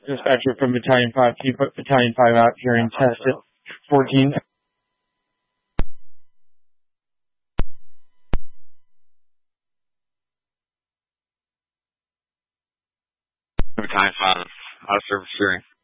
Dispatcher from Battalion 5. Can you put Battalion 5 out here and test it? 14. Battalion 5, out of service hearing.